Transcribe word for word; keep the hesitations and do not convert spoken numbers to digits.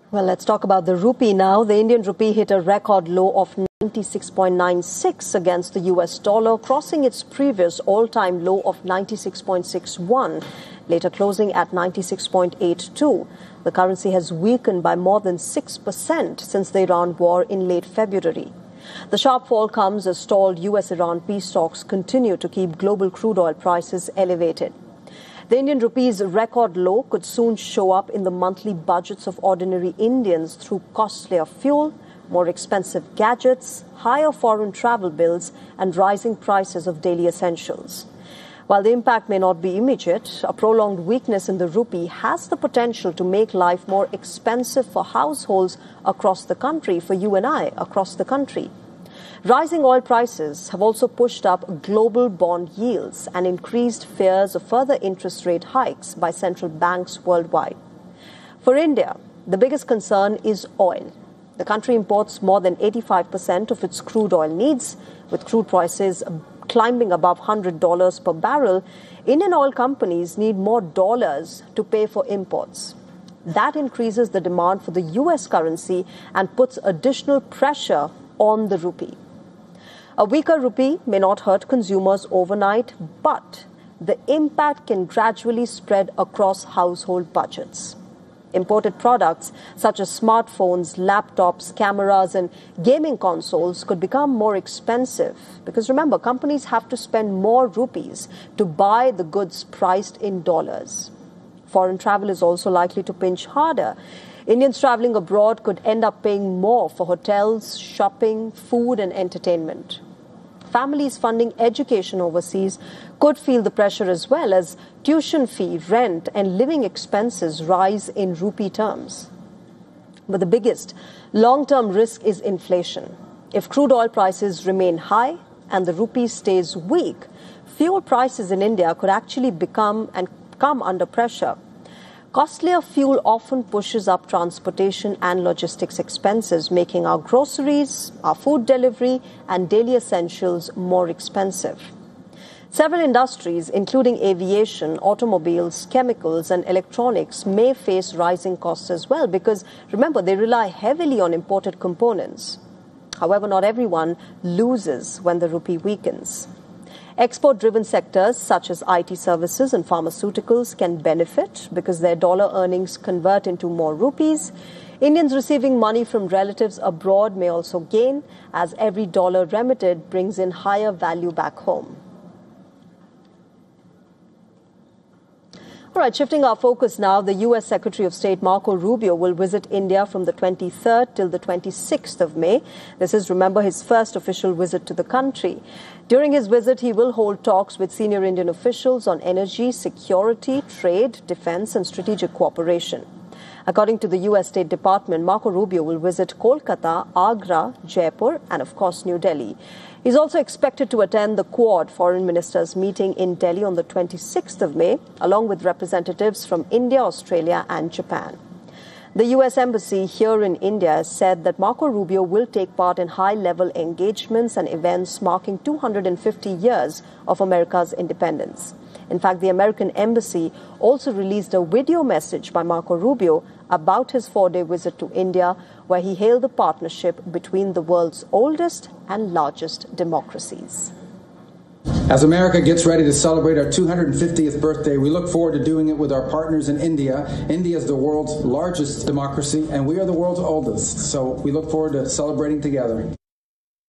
Well, let's talk about the rupee now. The Indian rupee hit a record low of ninety-six point nine six against the U S dollar, crossing its previous all-time low of ninety-six point six one, later closing at ninety-six point eight two. The currency has weakened by more than six percent since the Iran war in late February. The sharp fall comes as stalled U S Iran peace talks continue to keep global crude oil prices elevated. The Indian rupee's record low could soon show up in the monthly budgets of ordinary Indians through costlier fuel, more expensive gadgets, higher foreign travel bills, and rising prices of daily essentials. While the impact may not be immediate, a prolonged weakness in the rupee has the potential to make life more expensive for households across the country, for you and I across the country. Rising oil prices have also pushed up global bond yields and increased fears of further interest rate hikes by central banks worldwide. For India, the biggest concern is oil. The country imports more than eighty-five percent of its crude oil needs. With crude prices climbing above one hundred dollars per barrel, Indian oil companies need more dollars to pay for imports. That increases the demand for the U S currency and puts additional pressure on the rupee. A weaker rupee may not hurt consumers overnight, but the impact can gradually spread across household budgets. Imported products such as smartphones, laptops, cameras, and gaming consoles could become more expensive because, remember, companies have to spend more rupees to buy the goods priced in dollars. Foreign travel is also likely to pinch harder. Indians traveling abroad could end up paying more for hotels, shopping, food, and entertainment. Families funding education overseas could feel the pressure as well as tuition fee, rent, and living expenses rise in rupee terms. But the biggest long-term risk is inflation. If crude oil prices remain high and the rupee stays weak, fuel prices in India could actually become and come under pressure. Costlier fuel often pushes up transportation and logistics expenses, making our groceries, our food delivery, and daily essentials more expensive. Several industries, including aviation, automobiles, chemicals, and electronics, may face rising costs as well because, remember, they rely heavily on imported components. However, not everyone loses when the rupee weakens. Export-driven sectors such as I T services and pharmaceuticals can benefit because their dollar earnings convert into more rupees. Indians receiving money from relatives abroad may also gain, as every dollar remitted brings in higher value back home. All right, shifting our focus now, the U S Secretary of State Marco Rubio will visit India from the twenty-third till the twenty-sixth of May. This is, remember, his first official visit to the country. During his visit, he will hold talks with senior Indian officials on energy, security, trade, defense, and strategic cooperation. According to the U S State Department, Marco Rubio will visit Kolkata, Agra, Jaipur, and of course New Delhi. He's also expected to attend the Quad Foreign Ministers meeting in Delhi on the twenty-sixth of May, along with representatives from India, Australia, and Japan. The U S Embassy here in India has said that Marco Rubio will take part in high-level engagements and events marking two hundred fifty years of America's independence. In fact, the American Embassy also released a video message by Marco Rubio about his four-day visit to India, where he hailed the partnership between the world's oldest and largest democracies. As America gets ready to celebrate our two hundred fiftieth birthday, we look forward to doing it with our partners in India. India is the world's largest democracy, and we are the world's oldest, so we look forward to celebrating together.